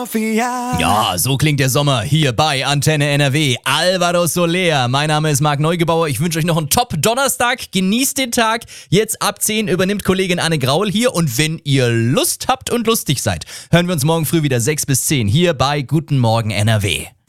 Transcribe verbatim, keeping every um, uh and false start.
Mafia. Ja, so klingt der Sommer hier bei Antenne N R W. Alvaro Soler. Mein Name ist Marc Neugebauer. Ich wünsche euch noch einen Top-Donnerstag. Genießt den Tag. Jetzt ab zehn übernimmt Kollegin Anne Graul hier. Und wenn ihr Lust habt und lustig seid, hören wir uns morgen früh wieder sechs bis zehn hier bei Guten Morgen N R W.